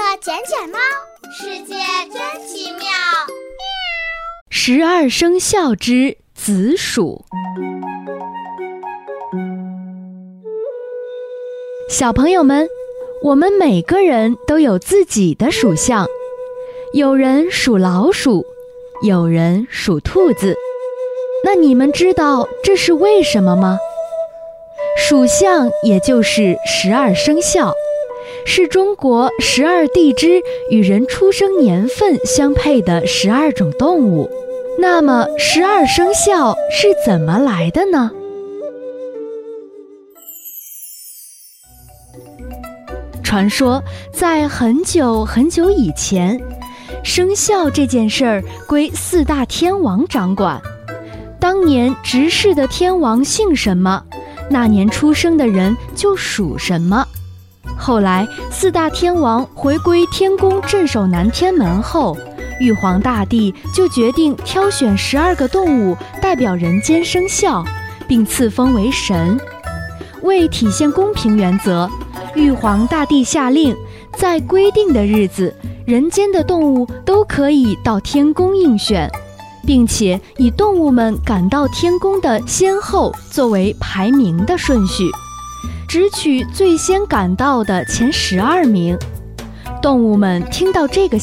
捡捡猫，世界真奇妙。 12生肖之子鼠。小朋友们，我们每个人都有自己的属相，有人属老鼠，有人属兔子。那你们知道这是为什么吗？属相也就是12生肖，是中国12地支与人出生年份相配的12种动物。那么12生肖是怎么来的呢？传说在很久很久以前，生肖这件事儿归4大天王掌管。当年执事的天王姓什么，那年出生的人就属什么。后来4大天王回归天宫镇守南天门后，玉皇大帝就决定挑选12个动物代表人间生肖，并赐封为神。为体现公平原则，玉皇大帝下令，在规定的日子，人间的动物都可以到天宫应选，并且以动物们赶到天宫的先后作为排名的顺序，只取最先赶到的前12名。动物们听到这个